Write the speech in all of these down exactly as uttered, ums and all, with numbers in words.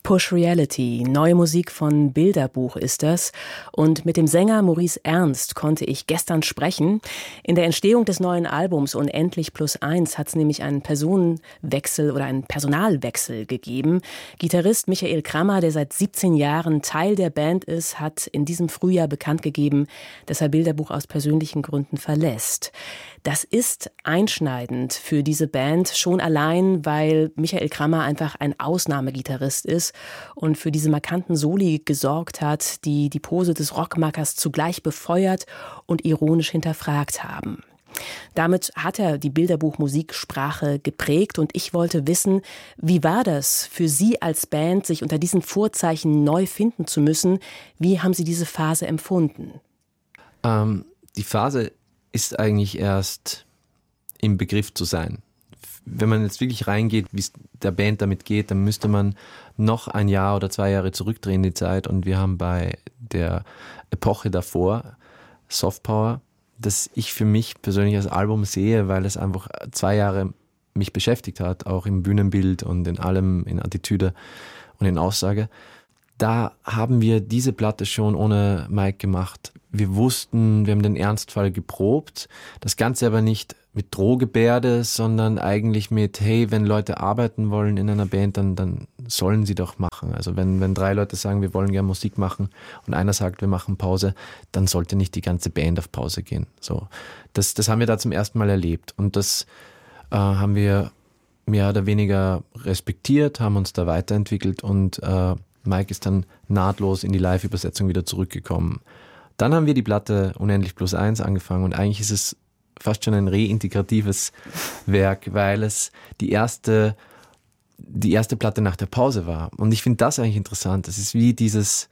Push Reality, neue Musik von Bilderbuch ist das. Und mit dem Sänger Maurice Ernst konnte ich gestern sprechen. In der Entstehung des neuen Albums Unendlich plus eins hat es nämlich einen Personenwechsel oder einen Personalwechsel gegeben. Gitarrist Michael Krammer, der seit siebzehn Jahren Teil der Band ist, hat in diesem Frühjahr bekannt gegeben, dass er Bilderbuch aus persönlichen Gründen verlässt. Das ist einschneidend für diese Band, schon allein, weil Michael Krammer einfach ein Ausnahmegitarrist ist und für diese markanten Soli gesorgt hat, die die Pose des Rockmakers zugleich befeuert und ironisch hinterfragt haben. Damit hat er die Bilderbuch-Musiksprache geprägt und ich wollte wissen, wie war das für Sie als Band, sich unter diesen Vorzeichen neu finden zu müssen? Wie haben Sie diese Phase empfunden? Ähm, die Phase ist eigentlich erst im Begriff zu sein. Wenn man jetzt wirklich reingeht, wie es der Band damit geht, dann müsste man noch ein Jahr oder zwei Jahre zurückdrehen die Zeit und wir haben bei der Epoche davor, Soft Power, das ich für mich persönlich als Album sehe, weil es einfach zwei Jahre mich beschäftigt hat, auch im Bühnenbild und in allem, in Attitüde und in Aussage. Da haben wir diese Platte schon ohne Mike gemacht. Wir wussten, wir haben den Ernstfall geprobt. Das Ganze aber nicht mit Drohgebärde, sondern eigentlich mit, hey, wenn Leute arbeiten wollen in einer Band, dann, dann sollen sie doch machen. Also wenn, wenn drei Leute sagen, wir wollen gerne Musik machen und einer sagt, wir machen Pause, dann sollte nicht die ganze Band auf Pause gehen. So, das, das haben wir da zum ersten Mal erlebt und das äh, haben wir mehr oder weniger respektiert, haben uns da weiterentwickelt und äh, Mike ist dann nahtlos in die Live-Übersetzung wieder zurückgekommen. Dann haben wir die Platte Unendlich plus eins angefangen und eigentlich ist es fast schon ein reintegratives Werk, weil es die erste, die erste Platte nach der Pause war. Und ich finde das eigentlich interessant. Es ist wie dieses,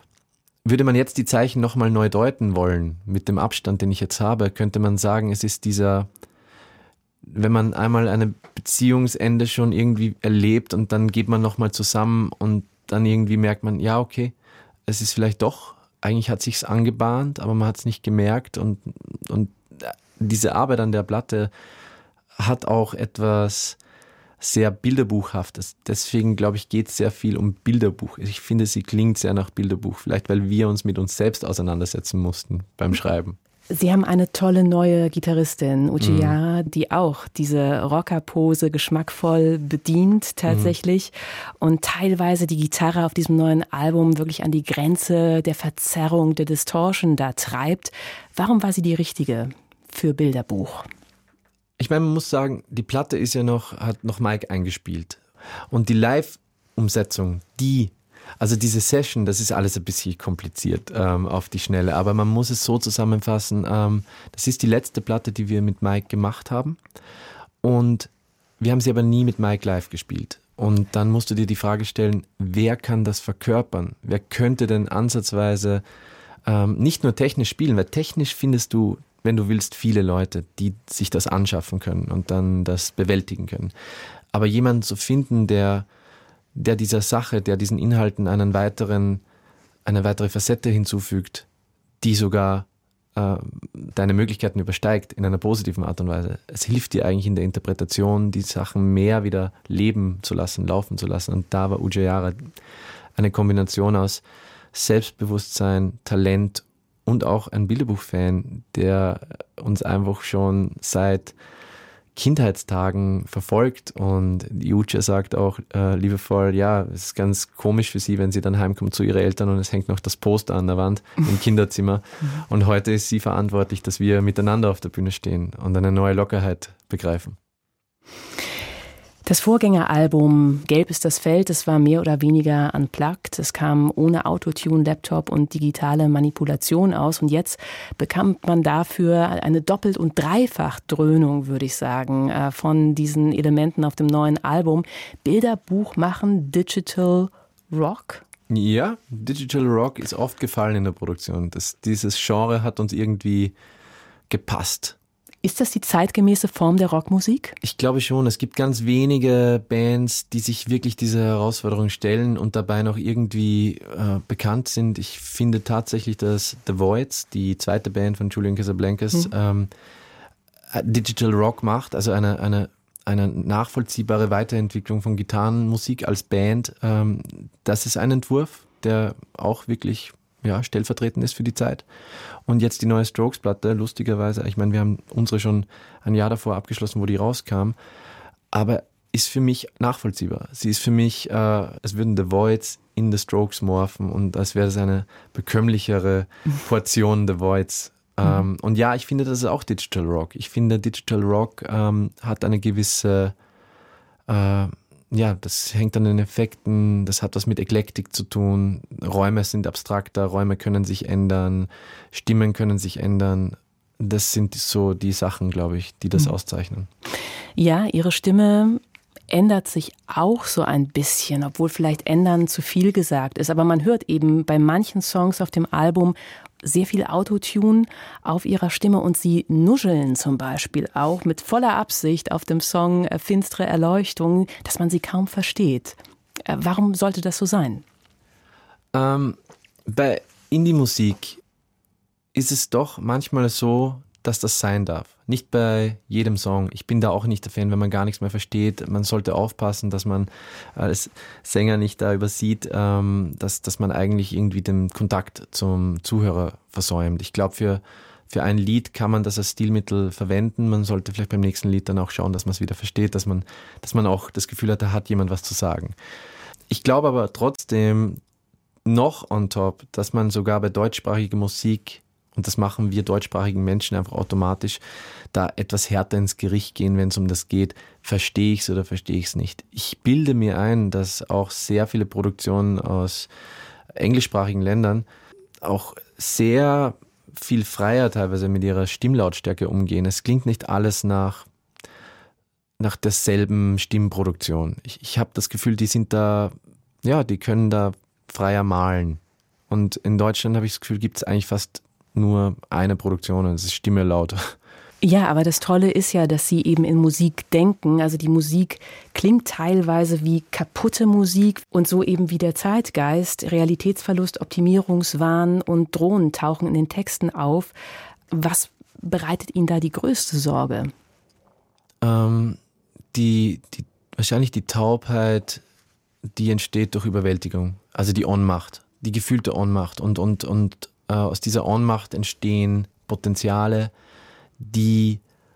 würde man jetzt die Zeichen nochmal neu deuten wollen, mit dem Abstand, den ich jetzt habe, könnte man sagen, es ist dieser, wenn man einmal eine Beziehungsende schon irgendwie erlebt und dann geht man nochmal zusammen und dann irgendwie merkt man, ja, okay, es ist vielleicht doch, eigentlich hat sich's angebahnt, aber man hat es nicht gemerkt und, und diese Arbeit an der Platte hat auch etwas sehr Bilderbuchhaftes. Deswegen, glaube ich, geht es sehr viel um Bilderbuch. Ich finde, sie klingt sehr nach Bilderbuch, vielleicht weil wir uns mit uns selbst auseinandersetzen mussten beim Schreiben. Sie haben eine tolle neue Gitarristin, Uche Jara, die auch diese Rockerpose geschmackvoll bedient tatsächlich mhm. und teilweise die Gitarre auf diesem neuen Album wirklich an die Grenze der Verzerrung, der Distortion da treibt. Warum war sie die richtige für Bilderbuch? Ich meine, man muss sagen, die Platte ist ja noch, hat noch Mike eingespielt und die Live-Umsetzung, die Also diese Session, das ist alles ein bisschen kompliziert ähm, auf die Schnelle, aber man muss es so zusammenfassen, ähm, das ist die letzte Platte, die wir mit Mike gemacht haben und wir haben sie aber nie mit Mike live gespielt. Und dann musst du dir die Frage stellen, wer kann das verkörpern? Wer könnte denn ansatzweise ähm, nicht nur technisch spielen, weil technisch findest du, wenn du willst, viele Leute, die sich das anschaffen können und dann das bewältigen können. Aber jemanden zu finden, der der dieser Sache, der diesen Inhalten einen weiteren, eine weitere Facette hinzufügt, die sogar äh, deine Möglichkeiten übersteigt in einer positiven Art und Weise. Es hilft dir eigentlich in der Interpretation, die Sachen mehr wieder leben zu lassen, laufen zu lassen. Und da war Uche Jara eine Kombination aus Selbstbewusstsein, Talent und auch ein Bilderbuch-Fan, der uns einfach schon seit Kindheitstagen verfolgt und die Uche sagt auch äh, liebevoll, ja, es ist ganz komisch für sie, wenn sie dann heimkommt zu ihren Eltern und es hängt noch das Poster an der Wand im Kinderzimmer und heute ist sie verantwortlich, dass wir miteinander auf der Bühne stehen und eine neue Lockerheit begreifen. Das Vorgängeralbum Gelb ist das Feld, das war mehr oder weniger unplugged. Es kam ohne Autotune, Laptop und digitale Manipulation aus. Und jetzt bekommt man dafür eine Doppelt- und Dreifach-Dröhnung, würde ich sagen, von diesen Elementen auf dem neuen Album. Bilderbuch machen, Digital Rock? Ja, Digital Rock ist oft gefallen in der Produktion. Das, dieses Genre hat uns irgendwie gepasst. Ist das die zeitgemäße Form der Rockmusik? Ich glaube schon. Es gibt ganz wenige Bands, die sich wirklich diese Herausforderung stellen und dabei noch irgendwie äh, bekannt sind. Ich finde tatsächlich, dass The Voids, die zweite Band von Julian Casablancas, mhm. ähm, Digital Rock macht, also eine, eine eine nachvollziehbare Weiterentwicklung von Gitarrenmusik als Band. Ähm, das ist ein Entwurf, der auch wirklich ja, stellvertretend ist für die Zeit. Und jetzt die neue Strokes-Platte, lustigerweise, ich meine, wir haben unsere schon ein Jahr davor abgeschlossen, wo die rauskam, aber ist für mich nachvollziehbar. Sie ist für mich, äh, als würden The Voids in The Strokes morphen und als wäre es eine bekömmlichere Portion The Voids. Mhm. Ähm, und ja, ich finde, das ist auch Digital Rock. Ich finde, Digital Rock ähm, hat eine gewisse, äh, ja, das hängt an den Effekten, das hat was mit Eklektik zu tun. Räume sind abstrakter, Räume können sich ändern, Stimmen können sich ändern. Das sind so die Sachen, glaube ich, die das mhm. auszeichnen. Ja, Ihre Stimme ändert sich auch so ein bisschen, obwohl vielleicht ändern zu viel gesagt ist. Aber man hört eben bei manchen Songs auf dem Album sehr viel Autotune auf ihrer Stimme und sie nuscheln zum Beispiel auch mit voller Absicht auf dem Song Finstere Erleuchtung, dass man sie kaum versteht. Warum sollte das so sein? Ähm, bei Indie-Musik ist es doch manchmal so, dass das sein darf. Nicht bei jedem Song. Ich bin da auch nicht der Fan, wenn man gar nichts mehr versteht. Man sollte aufpassen, dass man als Sänger nicht da übersieht, ähm, dass, dass man eigentlich irgendwie den Kontakt zum Zuhörer versäumt. Ich glaube, für, für ein Lied kann man das als Stilmittel verwenden. Man sollte vielleicht beim nächsten Lied dann auch schauen, dass man es wieder versteht, dass man, dass man auch das Gefühl hat, da hat jemand was zu sagen. Ich glaube aber trotzdem noch on top, dass man sogar bei deutschsprachiger Musik, und das machen wir deutschsprachigen Menschen einfach automatisch, da etwas härter ins Gericht gehen, wenn es um das geht, verstehe ich es oder verstehe ich es nicht. Ich bilde mir ein, dass auch sehr viele Produktionen aus englischsprachigen Ländern auch sehr viel freier teilweise mit ihrer Stimmlautstärke umgehen. Es klingt nicht alles nach, nach derselben Stimmproduktion. Ich, ich habe das Gefühl, die sind da, ja, die können da freier malen. Und in Deutschland habe ich das Gefühl, gibt es eigentlich fast nur eine Produktion und es ist Stimme lauter. Ja, aber das Tolle ist ja, dass Sie eben in Musik denken. Also die Musik klingt teilweise wie kaputte Musik und so eben wie der Zeitgeist. Realitätsverlust, Optimierungswahn und Drohen tauchen in den Texten auf. Was bereitet Ihnen da die größte Sorge? Ähm, die, die, wahrscheinlich die Taubheit, die entsteht durch Überwältigung. Also die Ohnmacht, die gefühlte Ohnmacht und, und, und aus dieser Ohnmacht entstehen Potenziale, die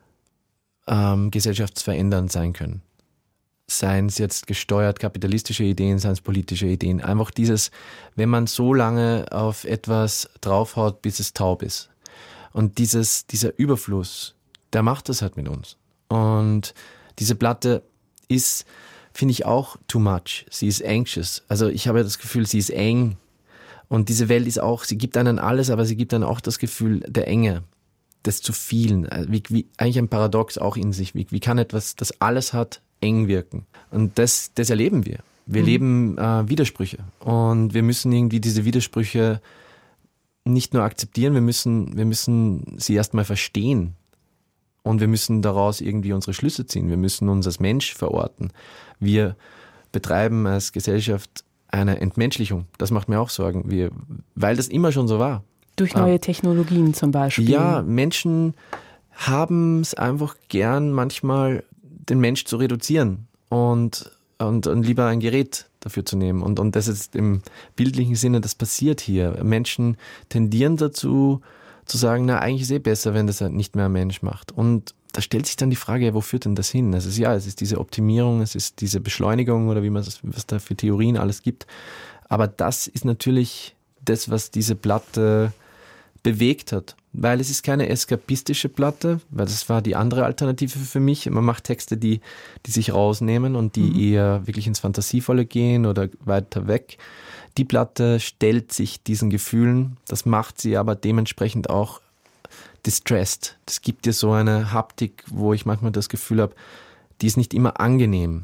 ähm, gesellschaftsverändernd sein können. Seien es jetzt gesteuert kapitalistische Ideen, seien es politische Ideen. Einfach dieses, wenn man so lange auf etwas draufhaut, bis es taub ist. Und dieses, dieser Überfluss, der macht das halt mit uns. Und diese Platte ist, finde ich, auch too much. Sie ist anxious. Also ich habe das Gefühl, sie ist eng. Und diese Welt ist auch, sie gibt einen alles, aber sie gibt dann auch das Gefühl der Enge, des zu vielen. Wie, wie, eigentlich ein Paradox auch in sich. Wie, wie kann etwas, das alles hat, eng wirken? Und das, das erleben wir. Wir mhm. leben äh, Widersprüche. Und wir müssen irgendwie diese Widersprüche nicht nur akzeptieren, wir müssen, wir müssen sie erstmal verstehen. Und wir müssen daraus irgendwie unsere Schlüsse ziehen. Wir müssen uns als Mensch verorten. Wir betreiben als Gesellschaft eine Entmenschlichung. Das macht mir auch Sorgen, wir, weil das immer schon so war. Durch neue ähm, Technologien zum Beispiel. Ja, Menschen haben es einfach gern, manchmal den Mensch zu reduzieren und, und, und lieber ein Gerät dafür zu nehmen. Und, und das ist im bildlichen Sinne, das passiert hier. Menschen tendieren dazu, zu sagen, na, eigentlich ist es eh besser, wenn das nicht mehr ein Mensch macht. Und da stellt sich dann die Frage, wo führt denn das hin? Also ja, es ist diese Optimierung, es ist diese Beschleunigung oder wie man es, was da für Theorien alles gibt. Aber das ist natürlich das, was diese Platte bewegt hat. Weil es ist keine eskapistische Platte, weil das war die andere Alternative für mich. Man macht Texte, die, die sich rausnehmen und die mhm. eher wirklich ins Fantasievolle gehen oder weiter weg. Die Platte stellt sich diesen Gefühlen, das macht sie aber dementsprechend auch distressed. Das gibt dir so eine Haptik, wo ich manchmal das Gefühl habe, die ist nicht immer angenehm.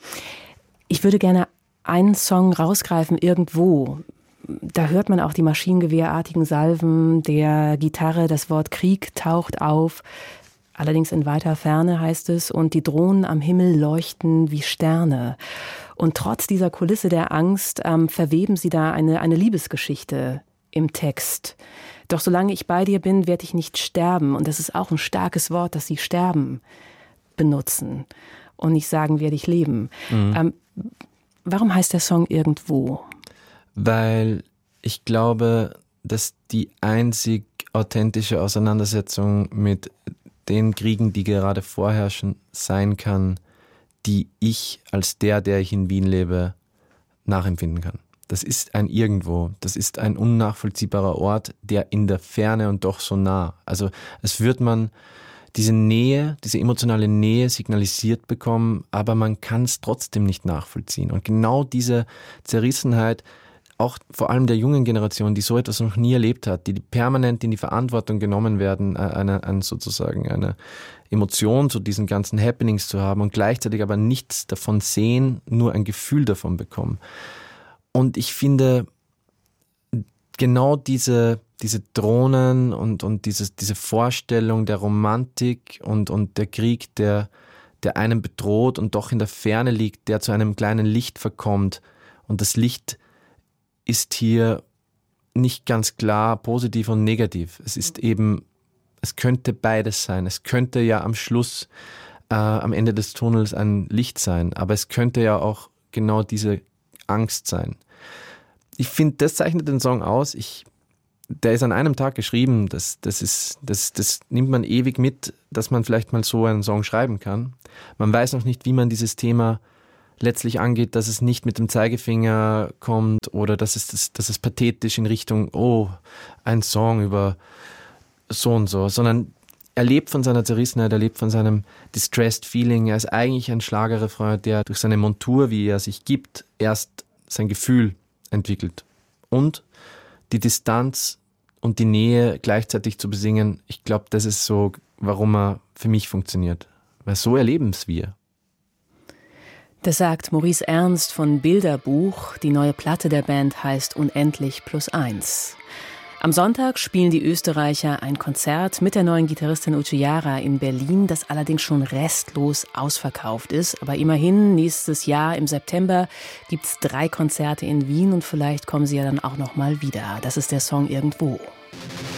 Ich würde gerne einen Song rausgreifen, irgendwo. Da hört man auch die maschinengewehrartigen Salven der Gitarre, das Wort Krieg taucht auf. Allerdings in weiter Ferne heißt es, und die Drohnen am Himmel leuchten wie Sterne. Und trotz dieser Kulisse der Angst ähm, verweben sie da eine, eine Liebesgeschichte im Text. Doch solange ich bei dir bin, werde ich nicht sterben. Und das ist auch ein starkes Wort, dass sie sterben benutzen. und nicht sagen, werde ich leben. Mhm. Ähm, warum heißt der Song Irgendwo? Weil ich glaube, dass die einzig authentische Auseinandersetzung mit den Kriegen, die gerade vorherrschen, sein kann, die ich als der, der ich in Wien lebe, nachempfinden kann. Das ist ein Irgendwo, das ist ein unnachvollziehbarer Ort, der in der Ferne und doch so nah. Also es wird man diese Nähe, diese emotionale Nähe signalisiert bekommen, aber man kann es trotzdem nicht nachvollziehen. Und genau diese Zerrissenheit, auch vor allem der jungen Generation, die so etwas noch nie erlebt hat, die permanent in die Verantwortung genommen werden, eine, eine sozusagen eine Emotion zu diesen ganzen Happenings zu haben und gleichzeitig aber nichts davon sehen, nur ein Gefühl davon bekommen. Und ich finde, genau diese, diese Drohnen und, und dieses, diese Vorstellung der Romantik und, und der Krieg, der, der einen bedroht und doch in der Ferne liegt, der zu einem kleinen Licht verkommt. Und das Licht ist hier nicht ganz klar positiv und negativ. Es ist eben, es könnte beides sein. Es könnte ja am Schluss, äh, am Ende des Tunnels ein Licht sein, aber es könnte ja auch genau diese Angst sein. Ich finde, das zeichnet den Song aus. Ich, der ist an einem Tag geschrieben. Das, das, ist, das, das nimmt man ewig mit, dass man vielleicht mal so einen Song schreiben kann. Man weiß noch nicht, wie man dieses Thema letztlich angeht, dass es nicht mit dem Zeigefinger kommt oder dass es, dass es pathetisch in Richtung, oh, ein Song über so und so, sondern er lebt von seiner Zerrissenheit, er lebt von seinem distressed Feeling. Er ist eigentlich ein Schlagerrefrain, der durch seine Montur, wie er sich gibt, erst sein Gefühl entwickelt. Und die Distanz und die Nähe gleichzeitig zu besingen, ich glaube, das ist so, warum er für mich funktioniert. Weil so erleben es wir. Das sagt Maurice Ernst von Bilderbuch. Die neue Platte der Band heißt Unendlich plus eins. Am Sonntag spielen die Österreicher ein Konzert mit der neuen Gitarristin Uche Jara in Berlin, das allerdings schon restlos ausverkauft ist. Aber immerhin, nächstes Jahr im September gibt es drei Konzerte in Wien und vielleicht kommen sie ja dann auch noch mal wieder. Das ist der Song Irgendwo.